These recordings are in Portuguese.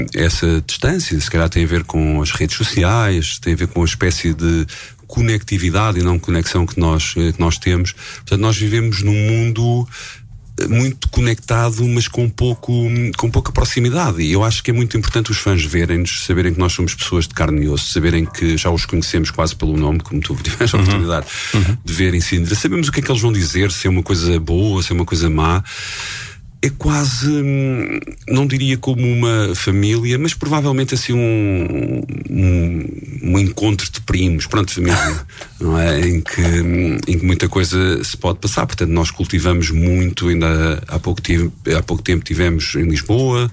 essa distância, se calhar tem a ver com as redes sociais, tem a ver com a espécie de conectividade e não conexão que nós temos. Portanto, nós vivemos num mundo muito conectado, mas com pouca proximidade, e eu acho que é muito importante os fãs verem-nos, saberem que nós somos pessoas de carne e osso, saberem que já os conhecemos quase pelo nome, como tu tiveste a oportunidade de ver em Sintra. Sabemos o que é que eles vão dizer, se é uma coisa boa, se é uma coisa má. É quase, não diria como uma família, mas provavelmente assim um encontro de primos, pronto, família, não é? Em que muita coisa se pode passar. Portanto, nós cultivamos muito, ainda há pouco tempo estivemos em Lisboa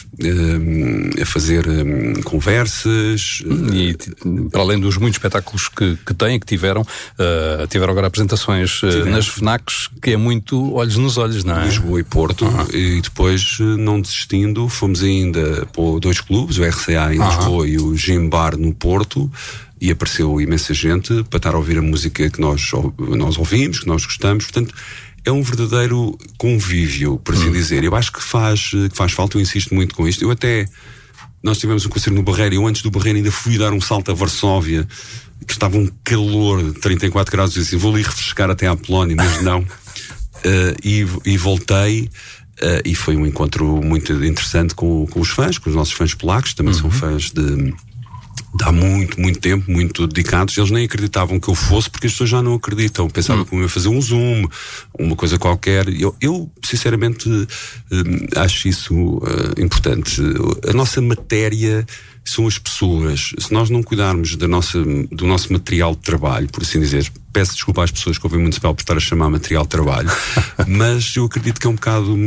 a fazer conversas. E para além dos muitos espetáculos que têm e que tiveram agora apresentações nas FNACs, que é muito olhos nos olhos, não é? Lisboa e Porto. E depois, não desistindo, fomos ainda para 2 clubes, o RCA em Lisboa e o Gym Bar no Porto, e apareceu imensa gente para estar a ouvir a música que nós ouvimos, que nós gostamos. Portanto, é um verdadeiro convívio, por assim dizer. Eu acho que faz falta, eu insisto muito com isto. Nós tivemos um concerto no Barreiro, e eu antes do Barreiro ainda fui dar um salto a Varsóvia, que estava um calor de 34 graus, e assim, vou ali refrescar até à Polónia, mas não. E voltei. E foi um encontro muito interessante com os fãs, com os nossos fãs polacos, também são fãs de há muito tempo, muito dedicados. Eles nem acreditavam que eu fosse, porque as pessoas já não acreditam. Pensavam que eu ia fazer um Zoom, uma coisa qualquer. Eu sinceramente, acho isso importante. A nossa matéria são as pessoas. Se nós não cuidarmos do nosso material de trabalho, por assim dizer, peço desculpa às pessoas que ouvem municipal por estar a chamar material de trabalho, mas eu acredito que é um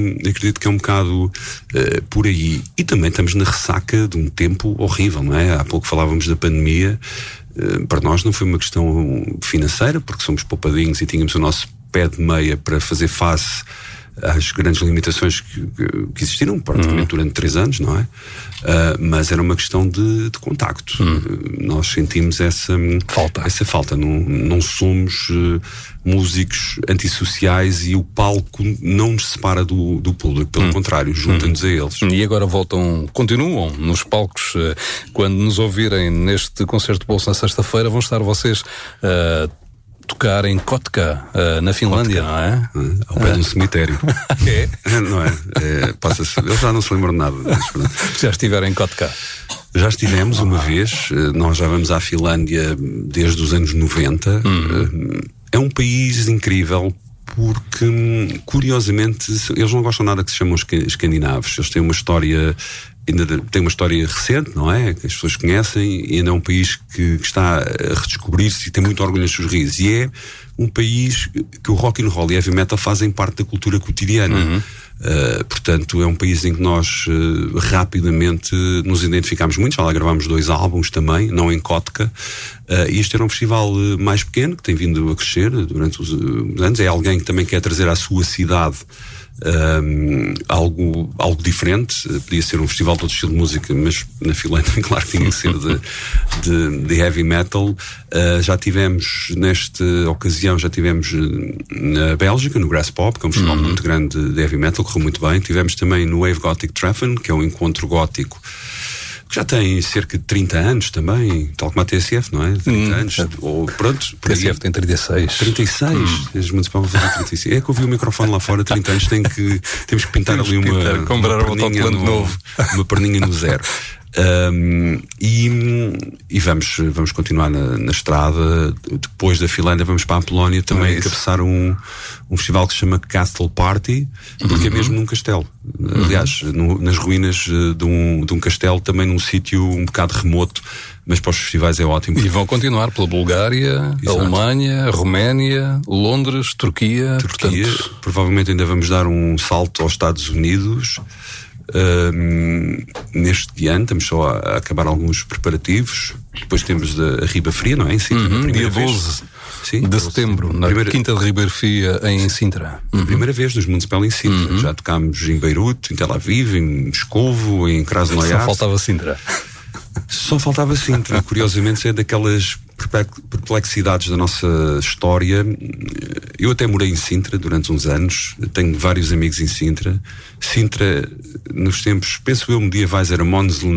bocado por aí. E também estamos na ressaca de um tempo horrível, não é? Há pouco falávamos da pandemia. Para nós não foi uma questão financeira, porque somos poupadinhos e tínhamos o nosso pé de meia para fazer face às grandes limitações que existiram praticamente durante 3 anos, não é? Mas era uma questão de contacto. Nós sentimos essa falta. Não somos músicos antissociais, e o palco não nos separa do público, pelo contrário, junta-nos a eles. E agora continuam nos palcos. Quando nos ouvirem neste concerto de bolso na sexta-feira, vão estar vocês tocar em Kotka, na Finlândia, não é? Ao pé de um cemitério. Não é? Eles já não se lembram de nada. Já estiveram em Kotka? Já estivemos uma vez. Nós já vamos à Finlândia desde os anos 90. É um país incrível, porque, curiosamente, eles não gostam nada que se chamam escandinavos. Eles têm uma história recente, não é? Que as pessoas conhecem, e ainda é um país que está a redescobrir-se e tem muito orgulho nas suas raízes. E é um país que o rock and roll e heavy metal fazem parte da cultura cotidiana. Portanto, é um país em que nós rapidamente nos identificámos muito. Já lá gravámos 2 álbuns também, não em Kotka. E este era um festival mais pequeno, que tem vindo a crescer durante os anos. É alguém que também quer trazer à sua cidade algo diferente. Podia ser um festival de outro estilo de música, mas na Finlândia, claro que tinha que ser de heavy metal. Já tivemos, nesta ocasião, na Bélgica, no Graspop, que é um festival muito grande de heavy metal, correu muito bem. Tivemos também no Wave Gothic Treffen, que é um encontro gótico que já tem cerca de 30 anos também, tal como a TSF, não é? 30 anos. Ou, pronto, a TSF tem 36. 36. As municipais vão fazer 36. É que eu vi o microfone lá fora, 30 anos, temos que pintar ali uma perninha no zero. E vamos continuar na estrada. Depois da Finlândia vamos para a Polónia também encabeçar um festival que se chama Castle Party, porque é mesmo num castelo. Aliás, nas ruínas de um castelo, também num sítio um bocado remoto, mas para os festivais é ótimo. E vão continuar pela Bulgária, Alemanha, Roménia, Londres, Turquia. Portanto... Provavelmente ainda vamos dar um salto aos Estados Unidos. Neste ano estamos só a acabar alguns preparativos. Depois temos a Riba Fria, não é? Em Sintra, dia 12 de setembro, na Quinta de Ribeira Fria, em Sintra. A primeira vez nos Municipal em Sintra. Já tocámos em Beirute, em Tel Aviv, em Moscovo, em Krasnoyarsk. Só faltava Sintra. Curiosamente, é daquelas perplexidades da nossa história. Eu até morei em Sintra durante uns anos, tenho vários amigos em Sintra. Sintra, nos tempos, penso eu, medievais, era Mons